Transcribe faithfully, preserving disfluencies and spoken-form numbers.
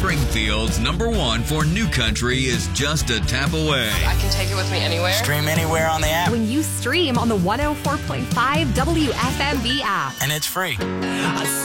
Springfield's number one for new country is just a tap away. I can take it with me anywhere. Stream anywhere on the app. When you stream on the one oh four point five W F M B app. And it's free. I